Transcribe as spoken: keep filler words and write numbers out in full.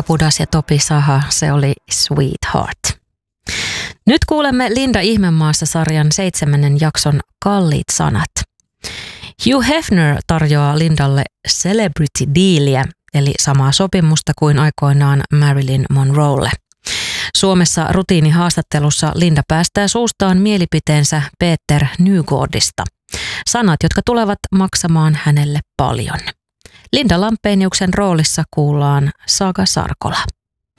Pudas ja Topi Saha, se oli Sweetheart. Nyt kuulemme Linda Ihmemaassa-sarjan seitsemännen jakson kalliit sanat. Hugh Hefner tarjoaa Lindalle celebrity dealia, eli samaa sopimusta kuin aikoinaan Marilyn Monroelle. Suomessa rutiinihaastattelussa Linda päästää suustaan mielipiteensä Peter Nygårdista. Sanat, jotka tulevat maksamaan hänelle paljon. Linda Lampeniuksen roolissa kuullaan Saga Sarkola.